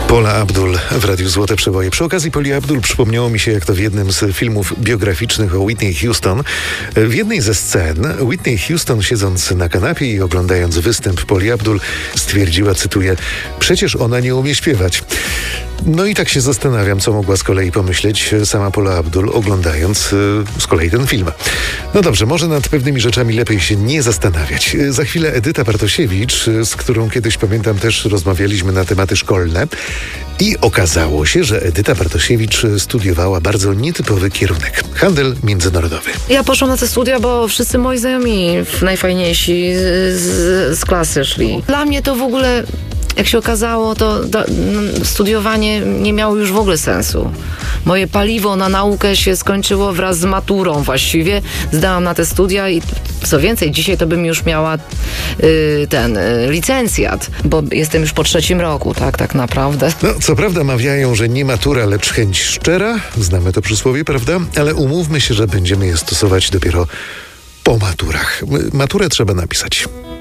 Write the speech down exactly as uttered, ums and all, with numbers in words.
Paula Abdul w Radiu Złote Przeboje. Przy okazji Pauli Abdul przypomniało mi się, jak to w jednym z filmów biograficznych o Whitney Houston. W jednej ze scen Whitney Houston, siedząc na kanapie i oglądając występ Pauli Abdul, stwierdziła, cytuję: przecież ona nie umie śpiewać. No i tak się zastanawiam, co mogła z kolei pomyśleć sama Paula Abdul, oglądając y, z kolei ten film. No dobrze, może nad pewnymi rzeczami lepiej się nie zastanawiać. Y, za chwilę Edyta Bartosiewicz, y, z którą kiedyś, pamiętam, też rozmawialiśmy na tematy szkolne. I okazało się, że Edyta Bartosiewicz studiowała bardzo nietypowy kierunek. Handel międzynarodowy. Ja poszłam na te studia, bo wszyscy moi znajomi najfajniejsi z, z, z klasy szli. Dla mnie to w ogóle, jak się okazało, to do, studiowanie nie miało już w ogóle sensu. Moje paliwo na naukę się skończyło wraz z maturą właściwie. Zdałam na te studia i co więcej, dzisiaj to bym już miała y, ten y, licencjat, bo jestem już po trzecim roku, tak, tak naprawdę. No, co prawda mawiają, że nie matura, lecz chęć szczera. Znamy to przysłowie, prawda? Ale umówmy się, że będziemy je stosować dopiero po maturach. Maturę trzeba napisać.